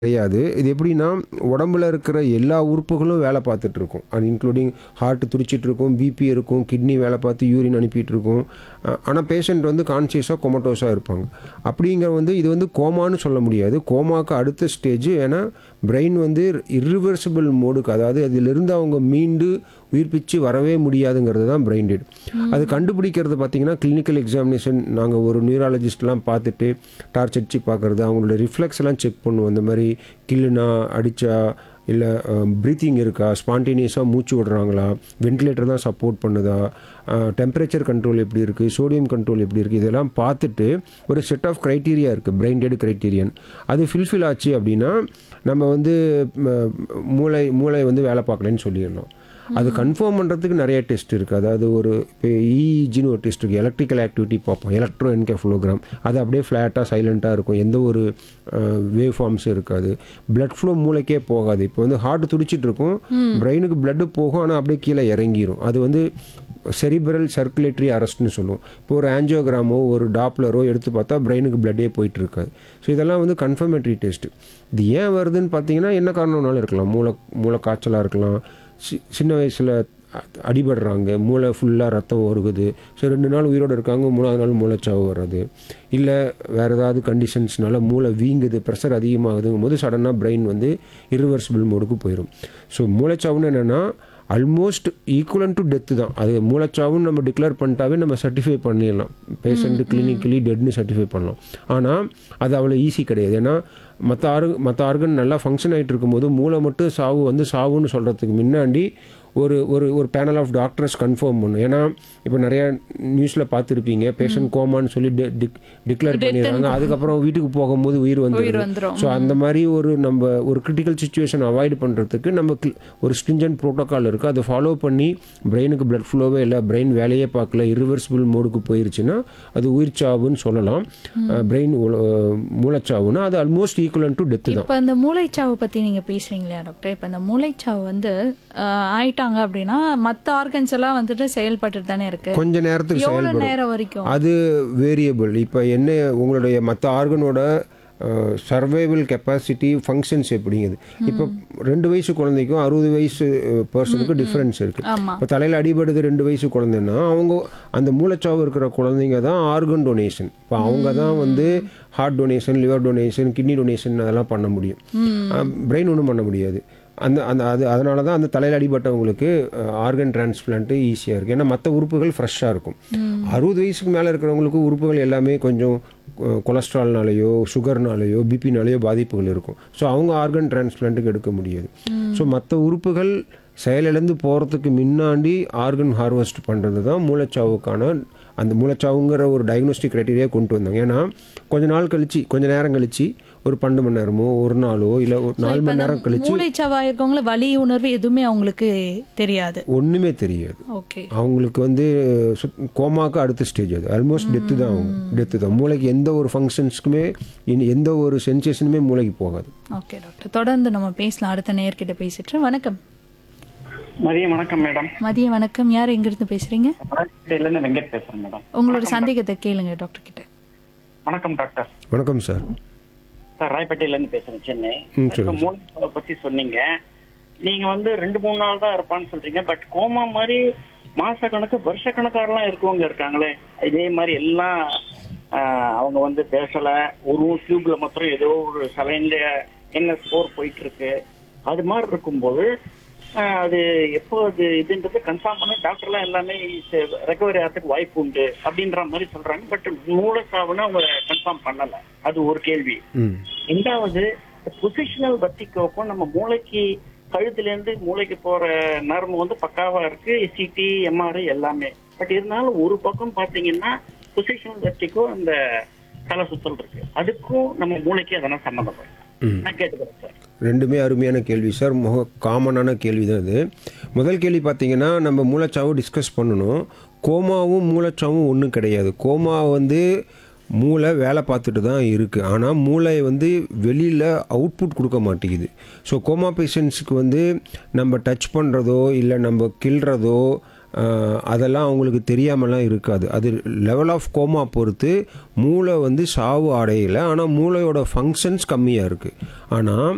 கிடையாது. இது எப்படின்னா, உடம்புல இருக்கிற எல்லா உறுப்புகளும் வேலை பார்த்துட்டு இருக்கும். அது இன்க்ளூடிங் ஹார்ட் துடிச்சிட்டு இருக்கும், பிபி இருக்கும், கிட்னி வேலை பார்த்து யூரின் அனுப்பிட்டு இருக்கும். ஆனா பேஷண்ட் வந்து கான்ஷியஸா கொமட்டோஸா இருப்பாங்க. இது வந்து கோமான்னு சொல்ல முடியாது. கோமாக்கு அடுத்த ஸ்டேஜ். ஏன்னா பிரெயின் வந்து இர்ரிவர்சிபிள் மோடுக்கு, அதாவது அதிலிருந்து அவங்க மீண்டு உயிர்ப்பிச்சு வரவே முடியாதுங்கிறது தான் பிரெயின் டெட். அது கண்டுபிடிக்கிறது பார்த்தீங்கன்னா, கிளினிக்கல் எக்ஸாமினேஷன் நாங்கள் ஒரு நியூராலஜிஸ்ட்லாம் பார்த்துட்டு டார்ச் அடிச்சு பார்க்குறது, அவங்களோட ரிஃப்ளெக்ஸ் எல்லாம் செக் பண்ணுவோம். இந்த மாதிரி கில்லுனா அடித்தா, இல்லை ப்ரீத்திங் இருக்கா, ஸ்பான்டேனியஸாக மூச்சு விடுறாங்களா, வென்டிலேட்டர் தான் சப்போர்ட் பண்ணுதா, டெம்பரேச்சர் கண்ட்ரோல் எப்படி இருக்குது, சோடியம் கண்ட்ரோல் எப்படி இருக்குது, இதெல்லாம் பார்த்துட்டு ஒரு செட் ஆஃப் க்ரைட்டீரியா இருக்குது, பிரெயின் டெட் க்ரைட்டீரியன். அது ஃபில்ஃபில் ஆச்சு அப்படின்னா நம்ம வந்து மூளை மூளை வந்து வேலை பார்க்கலன்னு சொல்லிடணும். அது கன்ஃபார்ம் பண்ணுறதுக்கு நிறைய டெஸ்ட் இருக்குது. அதாவது இப்போ இஇஜின்னு ஒரு டெஸ்ட் இருக்குது. எலக்ட்ரிக்கல் ஆக்டிவிட்டி பார்ப்போம், எலக்ட்ரோ என்கெஃபலோகிராம். அது அப்படியே ஃப்ளாட்டாக சைலண்ட்டாக இருக்கும், எந்த ஒரு வேவ் ஃபார்ம்ஸும் இருக்காது. பிளட் ஃப்ளோ மூளைக்கே போகாது. இப்போ வந்து ஹார்ட் துடிச்சிட்டு இருக்கும், பிரெயினுக்கு பிளட்டு போகும், ஆனால் அப்படியே கீழே இறங்கிரும். அது வந்து செரிப்ரல் சர்க்குலேட்டரி அரெஸ்ட்னு சொல்லுவோம். இப்போ ஒரு ஆஞ்சியோகிராமோ ஒரு டாப்லரோ எடுத்து பார்த்தா பிரெயினுக்கு பிளட்டே போயிட்டு இருக்காது. ஸோ இதெல்லாம் வந்து கன்ஃபர்மேட்டரி டெஸ்ட். இது ஏன் வருதுன்னு பார்த்தீங்கன்னா, என்ன காரணம்னாலும் இருக்கலாம். மூளை காய்ச்சலாக இருக்கலாம், சின்ன வயசில் அடிபடுறாங்க, மூளை ஃபுல்லாக ரத்தம் ஒருகுது, ஸோ 2 நாள் உயிரோடு இருக்காங்க, 3ஆவது நாள் மூளைச்சாவு வர்றது, இல்லை வேறு ஏதாவது கண்டிஷன்ஸ்னால மூளை வீங்குது, ப்ரெஷர் அதிகமாகுதுங்கும் போது சடனாக பிரெயின் வந்து இர்ரிவர்சிபிள் மோடுக்கு போயிடும். ஸோ மூளைச்சாவுன்னு என்னென்னா ஆல்மோஸ்ட் ஈக்குவலன் டு டெத்து தான். அது மூளைச்சாவுன்னு நம்ம டிக்ளேர் பண்ணிட்டாவே நம்ம சர்டிஃபை பண்ணிடலாம், பேஷண்ட்டு கிளினிக்கலி டெட்னு சர்டிஃபை பண்ணலாம். ஆனால் அது அவ்வளோ ஈஸி கிடையாது. ஏன்னா மற்ற ஆர்கன் நல்லா ஃபங்க்ஷன் ஆகிட்டு இருக்கும்போது மூளை மட்டும் சாவுன்னு சொல்கிறதுக்கு முன்னாடி ஒரு ஒரு ஒரு பேனல் ஆஃப் டாக்டர்ஸ் கன்ஃபார்ம் பண்ணும். ஏன்னா இப்போ நிறையா நியூஸில் பார்த்துருப்பீங்க, பேஷண்ட் கோமான்னு சொல்லி டிக்ளேர் பண்ணிடுறாங்க, அதுக்கப்புறம் வீட்டுக்கு போகும்போது உயிர் வந்துடும். ஸோ அந்த மாதிரி நம்ம ஒரு கிரிட்டிக்கல் சுச்சுவேஷன் அவாய்ட் பண்ணுறதுக்கு நம்ம ஒரு ஸ்ட்ரிஞ்சன்ட் ப்ரோட்டோக்கால் இருக்குது. அதை ஃபாலோ பண்ணி பிரெயினுக்கு பிளட் ஃப்ளோவே இல்லை, பிரெயின் வேலையே பார்க்கல, இர்ரிவர்சிபிள் மோடுக்கு போயிருச்சுன்னா அது உயிர் சாவுன்னு சொல்லலாம். பிரெயின் மூளைச்சாவுன்னா அது ஆல்மோஸ்ட் ஈக்குவலன் டு டெத்து தான். இப்போ அந்த மூளைச்சாவு பற்றி நீங்கள் பேசுகிறீங்களா டாக்டர்? இப்போ அந்த மூளைச்சாவு வந்து ஆயிட்டாங்க அப்படின்னா மற்ற ஆர்கன்ஸ் எல்லாம் வந்துட்டு செயல்பட்டு தானே இருக்கு, கொஞ்ச நேரத்துக்கு எவ்வளவு நேரம் வரைக்கும்? அது வேரியபிள். இப்போ என்ன உங்களுடைய மற்ற ஆர்கனோட சர்வைவல் கெப்பாசிட்டி ஃபங்க்ஷன்ஸ் எப்படிங்குது. இப்போ 2 வயசு குழந்தைக்கும் 60 வயசு பர்சனுக்கும் டிஃப்ரென்ஸ் இருக்குது. இப்போ தலையில் அடிபடுது 2 வயசு குழந்தைன்னா அவங்க அந்த மூளைச்சாவு இருக்கிற குழந்தைங்க தான் ஆர்கன் டொனேஷன். இப்போ அவங்க தான் வந்து heart donation, liver donation, kidney donation அதெல்லாம் பண்ண முடியும். பிரெயின் ஒன்றும் பண்ண முடியாது. அதனால தான் அந்த தலையில் அடிபட்டவங்களுக்கு ஆர்கன் டிரான்ஸ்பிளான்ட்டு ஈஸியாக இருக்குது. ஏன்னா மற்ற உறுப்புகள் ஃப்ரெஷ்ஷாக இருக்கும். 60 வயசுக்கு மேலே இருக்கிறவங்களுக்கு உறுப்புகள் எல்லாமே கொஞ்சம் கொலஸ்ட்ரால்னாலேயோ சுகர்னாலேயோ பிபினாலேயோ பாதிப்புகள் இருக்கும். ஸோ அவங்க ஆர்கன் டிரான்ஸ்பிளான்ட்டுக்கு எடுக்க முடியாது. ஸோ மற்ற உறுப்புகள் செயலிழந்து போகிறதுக்கு முன்னாடி ஆர்கன் ஹார்வெஸ்ட் பண்ணுறது தான் மூளைச்சாவுக்கான அந்த மூளைச்சாவுங்கிற ஒரு டயக்னோஸ்டிக் க்ரைட்டீரியா கொண்டு வந்தாங்க. ஏன்னா கொஞ்ச நேரம் கழிச்சு ஒரு 12 மணி நேரமோ ஒரு நாளோ இல்லை ஒரு 4 மணி நேரம் கழிச்சு மூளைச்சாவா இருக்கவங்கள வலி உணர்வு எதுவுமே அவங்களுக்கு தெரியாது, ஒன்றுமே தெரியாது. ஓகே, அவங்களுக்கு வந்து கோமாக்கு அடுத்த ஸ்டேஜ், அது ஆல்மோஸ்ட் டெத்து தான். மூளைக்கு எந்த ஒரு ஃபங்க்ஷன்ஸ்க்குமே எந்த ஒரு சென்சேஷனுமே மூளைக்கு போகாது. ஓகே டாக்டர், தொடர்ந்து நம்ம பேசலாம். அடுத்த நேயர்கிட்ட பேசிட்டு. வணக்கம். மதியம் வணக்கம் மேடம். மதியம் வணக்கம். யார் எங்கிருந்து பேசுறீங்க? வெங்கட் பேசுறேன் மேடம். உங்களோட சந்தேகத்தை கேளுங்க டாக்டர் கிட்ட. வணக்கம் டாக்டர். வணக்கம் சார். சார் ராயப்பேட்டையில இருந்து பேசுறேன், சென்னை. சொல்லுங்க. மூளைச்சாவை பத்தி சொன்னீங்க. நீங்க வந்து 2-3 நாள் தான் இருப்பான்னு சொல்றீங்க. பட் கோமா மாதிரி மாச கணக்கு வருஷ கணக்காரெல்லாம் இருக்கவங்க இருக்காங்களே, இதே மாதிரி எல்லாம் அவங்க வந்து பேசல, ஒரு டியூப்ல மாத்திரம் ஏதோ ஒரு சலைன்ல என்ன ஸ்கோர் போயிட்டு இருக்கு, அது மாதிரி இருக்கும்போது அது எப்போ அது இதுன்றது கன்ஃபார்ம் பண்ண டாக்டர்லாம் எல்லாமே ரெக்கவரி ஆகிறதுக்கு வாய்ப்பு உண்டு அப்படின்ற மாதிரி சொல்றாங்க. பட் மூளைச்சாவுன்னு அவங்க கன்ஃபார்ம் பண்ணல. அது ஒரு கேள்வி. ரெண்டாவது, பொசிஷனல் வர்டிகோக்கும் நம்ம மூளைக்கு கழுத்துல இருந்து மூளைக்கு போற நரம்பு வந்து பக்காவா இருக்கு, சிடி எம்ஆர்ஐ எல்லாமே. பட் இருந்தாலும் ஒரு பக்கம் பாத்தீங்கன்னா பொசிஷனல் வர்டிகோ அந்த தலை சுத்தல் இருக்கு, அதுக்கும் நம்ம மூளைக்கு அதெல்லாம் சம்மந்தப்படும். நான் கேட்டுக்கிறேன் சார். ரெண்டுமே அருமையான கேள்வி சார், காமனான கேள்வி தான் இது. முதல் கேள்வி பார்த்தீங்கன்னா, நம்ம மூளைச்சாவும் டிஸ்கஸ் பண்ணணும். கோமாவும் மூளைச்சாவும் ஒன்றும் கிடையாது. கோமா வந்து மூளை வேலை பார்த்துட்டு தான் இருக்குது, ஆனால் மூளை வந்து வெளியில் அவுட்புட் கொடுக்க மாட்டேங்குது. ஸோ கோமா பேஷண்ட்ஸுக்கு வந்து நம்ம டச் பண்ணுறதோ இல்லை நம்ம கிள்றதோ அதெல்லாம் அவங்களுக்கு தெரியாமலாம் இருக்காது. அது லெவல் ஆஃப் கோமா பொறுத்து மூளை வந்து சாவு அடையலை, ஆனால் மூளையோட ஃபங்க்ஷன்ஸ் கம்மியாக இருக்குது. ஆனால்